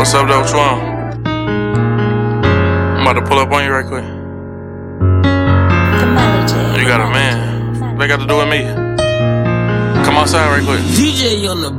What's up, though? What you want? I'm about to pull up on you right quick. You got a man. What they got to do with me? Come outside right quick. DJ on the